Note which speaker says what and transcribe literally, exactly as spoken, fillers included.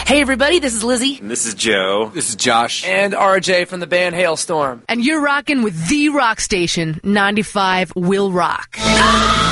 Speaker 1: Hey, everybody, this is Lizzie.
Speaker 2: And this is Joe.
Speaker 3: This is Josh.
Speaker 4: And R J from the band Hailstorm.
Speaker 1: And you're rocking with the rock station, ninety-five Will Rock.